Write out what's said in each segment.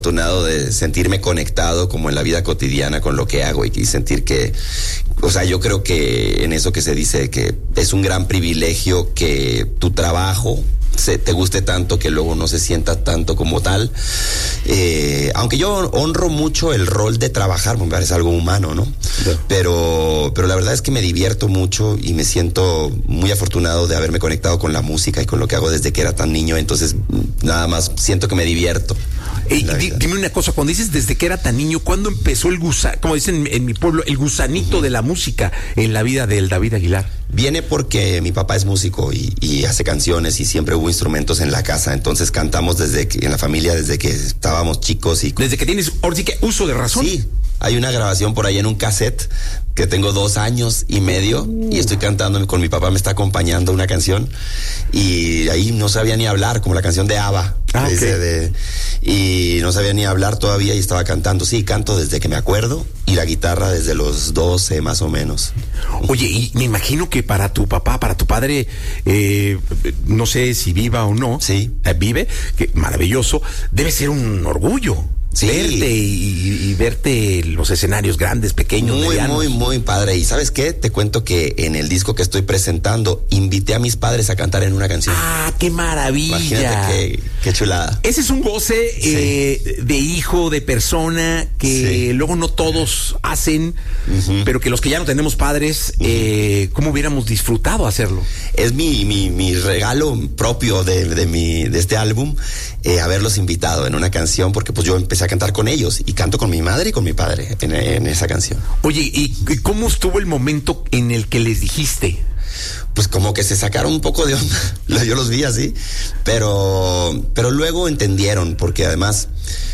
afortunado de sentirme conectado como en la vida cotidiana con lo que hago y sentir que, o sea, yo creo que en eso que se dice que es un gran privilegio que tu trabajo te guste tanto, que luego no se sienta tanto como tal. Aunque yo honro mucho el rol de trabajar, me parece algo humano, ¿no? Sí. Pero la verdad es que me divierto mucho y me siento muy afortunado de haberme conectado con la música y con lo que hago desde que era tan niño. Entonces, nada más siento que me divierto. Dime una cosa, cuando dices desde que era tan niño, ¿cuándo empezó el gusanito, como dicen en mi pueblo, el gusanito de la música en la vida del David Aguilar? Viene porque mi papá es músico y hace canciones y siempre hubo instrumentos en la casa, entonces cantamos en la familia desde que estábamos chicos. Desde que tienes, ahora sí que uso de razón. Sí, hay una grabación por ahí en un cassette que tengo 2 años y medio y estoy cantando con mi papá, me está acompañando una canción y ahí no sabía ni hablar, como la canción de ABBA. Okay. Y no sabía ni hablar todavía y estaba cantando. Sí, canto desde que me acuerdo y la guitarra desde los 12 más o menos. Oye, y me imagino que para tu papá, para tu padre, no sé si viva o no, sí, vive, que maravilloso, debe ser un orgullo. Sí. Verte y verte los escenarios grandes, pequeños, medianos. Muy padre. Y ¿sabes qué? Te cuento que en el disco que estoy presentando invité a mis padres a cantar en una canción. ¡Ah, qué maravilla! Imagínate qué chulada. Ese es un goce de hijo, de persona, que luego no todos hacen, pero que los que ya no tenemos padres, ¿cómo hubiéramos disfrutado hacerlo? Es mi regalo propio de este álbum, haberlos invitado en una canción, porque pues yo empecé a cantar con ellos y canto con mi madre y con mi padre en esa canción. Oye, ¿y cómo estuvo el momento en el que les dijiste? Pues como que se sacaron un poco de onda, yo los vi así, pero luego entendieron, porque además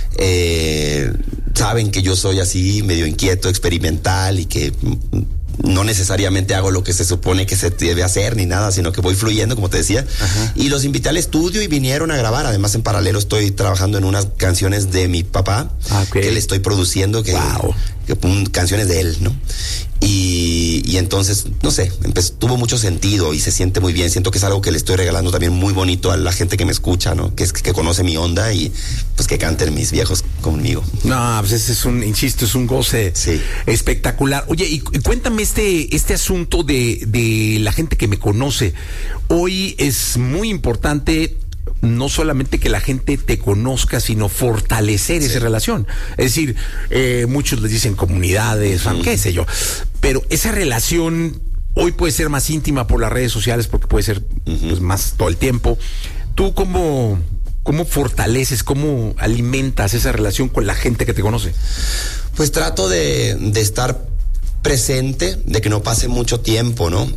saben que yo soy así medio inquieto, experimental y que no necesariamente hago lo que se supone que se debe hacer ni nada, sino que voy fluyendo, como te decía. Ajá. Y los invité al estudio y vinieron a grabar. Además, en paralelo estoy trabajando en unas canciones de mi papá, que le estoy produciendo, canciones de él, ¿no? Y entonces, no sé, tuvo mucho sentido y se siente muy bien. Siento que es algo que le estoy regalando también muy bonito a la gente que me escucha, ¿no? Que conoce mi onda y pues que canten mis viejos conmigo. No, pues ese es un goce espectacular. Oye, y cuéntame este asunto de la gente que me conoce. Hoy es muy importante no solamente que la gente te conozca, sino fortalecer esa relación. Es decir, muchos les dicen comunidades, qué sé yo, pero esa relación hoy puede ser más íntima por las redes sociales porque puede ser pues, más todo el tiempo. ¿Tú cómo fortaleces, cómo alimentas esa relación con la gente que te conoce? Pues trato de estar presente, de que no pase mucho tiempo, ¿no?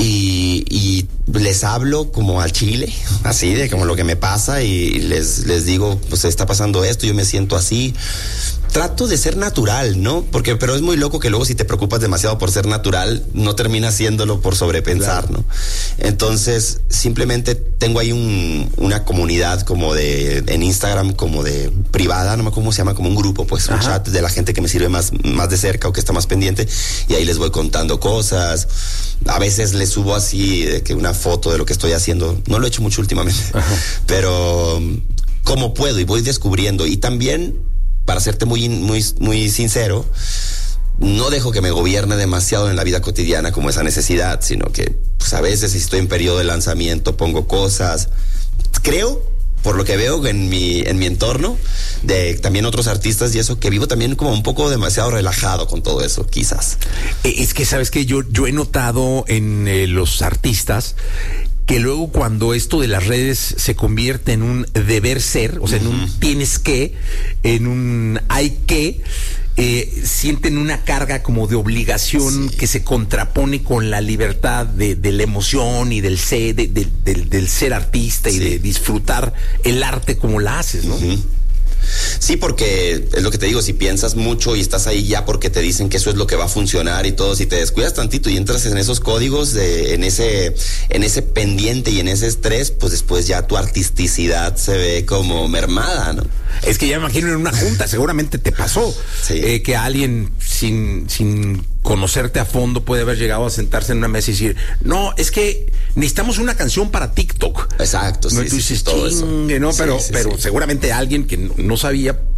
Y les hablo como al chile, así de como lo que me pasa y les digo, pues está pasando esto, yo me siento así. Trato de ser natural, ¿no? Pero es muy loco que luego si te preocupas demasiado por ser natural, no terminas haciéndolo por sobrepensar, claro, ¿no? Entonces, simplemente tengo ahí una comunidad como en Instagram, como de privada, no me acuerdo cómo se llama, como un grupo, pues, un chat de la gente que me sirve más de cerca o que está más pendiente, y ahí les voy contando cosas. A veces les subo así, que una foto de lo que estoy haciendo. No lo he hecho mucho últimamente, pero como puedo y voy descubriendo. Y también, para serte muy sincero, no dejo que me gobierne demasiado en la vida cotidiana como esa necesidad, sino que pues a veces si estoy en periodo de lanzamiento pongo cosas. Creo, por lo que veo en mi entorno, de también otros artistas y eso, que vivo también como un poco demasiado relajado con todo eso, quizás. Es que, ¿sabes qué? Yo he notado en los artistas que luego cuando esto de las redes se convierte en un deber ser, o sea, en un tienes que, en un hay que, sienten una carga como de obligación que se contrapone con la libertad de la emoción y del ser, del ser artista y de disfrutar el arte como la haces, ¿no? Sí, porque es lo que te digo, si piensas mucho y estás ahí ya porque te dicen que eso es lo que va a funcionar y todo, si te descuidas tantito y entras en esos códigos, en ese pendiente y en ese estrés, pues después ya tu artisticidad se ve como mermada, ¿no? Es que ya me imagino en una junta, seguramente te pasó, que alguien sin conocerte a fondo puede haber llegado a sentarse en una mesa y decir, no, es que necesitamos una canción para TikTok. Exacto, no, tú dices, todo eso. ¿No? Pero seguramente alguien que no sabía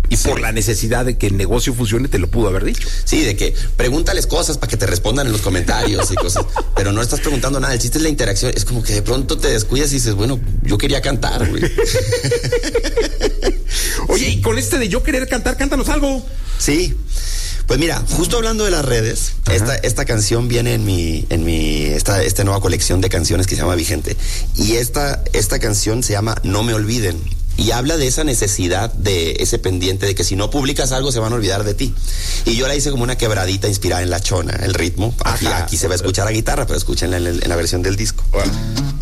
Y por la necesidad de que el negocio funcione, te lo pudo haber dicho. Sí, de que pregúntales cosas para que te respondan en los comentarios y cosas. Pero no estás preguntando nada. El chiste es la interacción. Es como que de pronto te descuidas y dices, bueno, yo quería cantar, güey. Oye, y con este de yo querer cantar, cántanos algo. Sí. Pues mira, justo hablando de las redes, esta canción viene en esta nueva colección de canciones que se llama Vigente. Y esta canción se llama No Me Olviden. Y habla de esa necesidad, de ese pendiente de que si no publicas algo se van a olvidar de ti. Y yo la hice como una quebradita inspirada en La Chona, el ritmo. Aquí se va a escuchar a guitarra, pero escúchenla en la versión del disco.